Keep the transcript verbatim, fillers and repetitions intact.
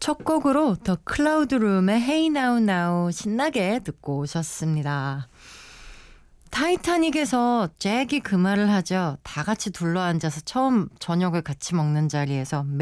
첫 곡으로 더 클라우드 룸의 Hey Now Now 신나게 듣고 오셨습니다. 타이타닉에서 잭이 그 말을 하죠. 다 같이 둘러앉아서 처음 저녁을 같이 먹는 자리에서